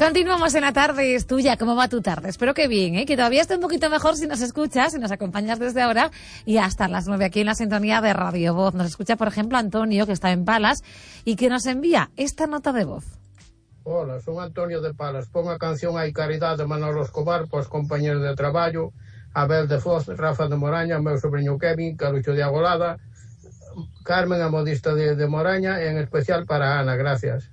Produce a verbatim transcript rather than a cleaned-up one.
Continuamos en la tarde, es tuya. ¿Cómo va tu tarde? Espero que bien, ¿eh? Que todavía esté un poquito mejor si nos escuchas, si nos acompañas desde ahora y hasta las nueve aquí en la sintonía de Radio Voz. Nos escucha, por ejemplo, Antonio, que está en Palas y que nos envía esta nota de voz. Hola, son Antonio de Palas. Pongo a canción Hai Caridad de Manolo Escobar para os compañeros de traballo, Abel de Foz, Rafa de Moraña, meu sobrinho Kevin, Carucho de Agolada, Carmen, a modista de, de Moraña, e en especial para Ana, gracias.